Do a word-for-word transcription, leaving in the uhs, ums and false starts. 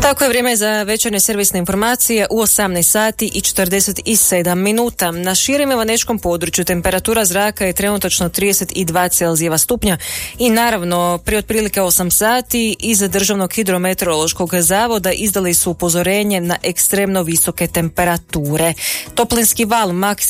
Tako je vrijeme za večernje servisne informacije u osamnaest sati i četrdeset sedam minuta. Na širem evanečkom području temperatura zraka je trenutačno trideset dva Celzijeva stupnja i naravno prije otprilike osam sati iz Državnog hidrometeorološkog zavoda izdali su upozorenje na ekstremno visoke temperature. Toplinski val maksimalno